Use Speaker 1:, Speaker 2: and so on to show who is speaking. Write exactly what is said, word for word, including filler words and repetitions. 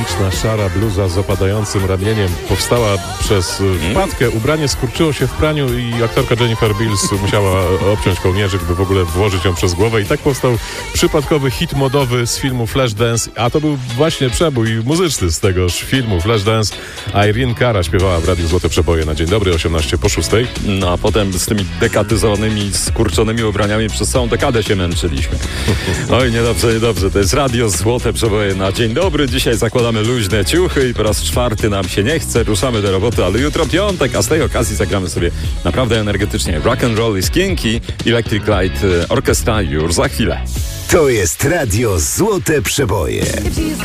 Speaker 1: ikoniczna szara bluza z opadającym ramieniem powstała przez wpadkę. Ubranie skurczyło się w praniu i aktorka Jennifer Beals musiała obciąć kołnierzyk, by w ogóle włożyć ją przez głowę. I tak powstał przypadkowy hit modowy z filmu Flashdance, a to był właśnie przebój muzyczny z tegoż filmu Flashdance. Irene Cara śpiewała w Radiu Złote Przeboje na Dzień Dobry, osiemnaście po szóstej.
Speaker 2: No a potem z tymi dekatyzowanymi, skurczonymi ubraniami przez całą dekadę się męczyliśmy. Oj, niedobrze, niedobrze. To jest Radio Złote Przeboje na Dzień Dobry. Dzisiaj zakładamy luźne ciuchy i po raz czwarty nam się nie chce. Ruszamy do roboty, ale jutro piątek, a z tej okazji zagramy sobie naprawdę energetycznie. Rock and Roll is Kinky, Electric Light Orchestra już za chwilę.
Speaker 3: To jest Radio Złote Przeboje.